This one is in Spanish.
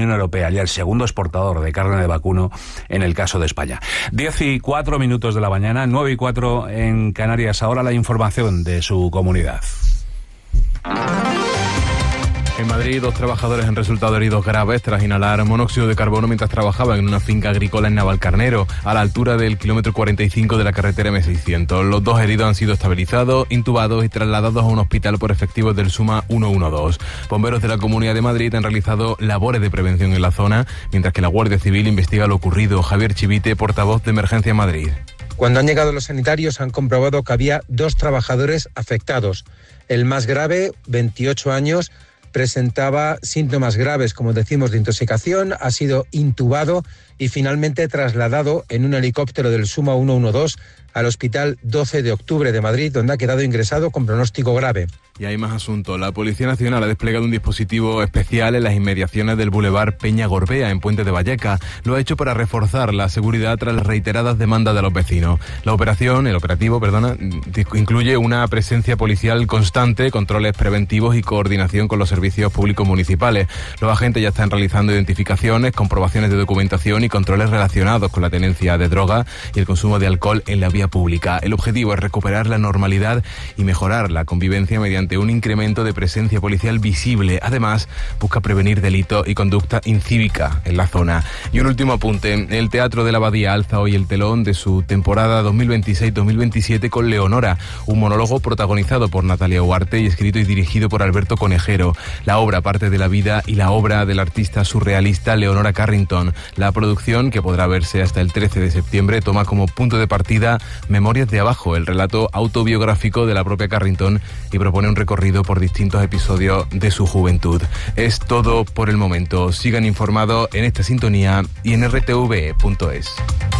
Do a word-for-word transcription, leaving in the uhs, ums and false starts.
Unión Europea y el segundo exportador de carne de vacuno en el caso de España. Diez y cuatro minutos de la mañana, nueve y cuatro en Canarias. Ahora la información de su comunidad. En Madrid, dos trabajadores han resultado heridos graves tras inhalar monóxido de carbono mientras trabajaban en una finca agrícola en Navalcarnero, a la altura del kilómetro cuarenta y cinco de la carretera eme seiscientos. Los dos heridos han sido estabilizados, intubados y trasladados a un hospital por efectivos del SUMA ciento doce. Bomberos de la Comunidad de Madrid han realizado labores de prevención en la zona, mientras que la Guardia Civil investiga lo ocurrido. Javier Chivite, portavoz de Emergencia en Madrid. Cuando han llegado los sanitarios han comprobado que había dos trabajadores afectados. El más grave, veintiocho años, presentaba síntomas graves, como decimos, de intoxicación, ha sido intubado y finalmente trasladado en un helicóptero del SUMA ciento doce al Hospital doce de octubre de Madrid, donde ha quedado ingresado con pronóstico grave. Y hay más asuntos. La Policía Nacional ha desplegado un dispositivo especial en las inmediaciones del Boulevard Peña Gorbea, en Puente de Vallecas. Lo ha hecho para reforzar la seguridad tras las reiteradas demandas de los vecinos. La operación, el operativo, perdona, incluye una presencia policial constante, controles preventivos y coordinación con los servicios públicos municipales. Los agentes ya están realizando identificaciones, comprobaciones de documentación y controles relacionados con la tenencia de drogas y el consumo de alcohol en la vía pública. El objetivo es recuperar la normalidad y mejorar la convivencia mediante un incremento de presencia policial visible. Además, busca prevenir delitos y conducta incívica en la zona. Y un último apunte. El Teatro de la Abadía alza hoy el telón de su temporada dos mil veintiséis dos mil veintisiete con Leonora, un monólogo protagonizado por Natalia Huarte y escrito y dirigido por Alberto Conejero. La obra parte de la vida y la obra del artista surrealista Leonora Carrington. La producción, que podrá verse hasta el trece de septiembre, toma como punto de partida Memorias de Abajo, el relato autobiográfico de la propia Carrington, y propone un recorrido por distintos episodios de su juventud. Es todo por el momento. Sigan informados en esta sintonía y en erre te ve punto es.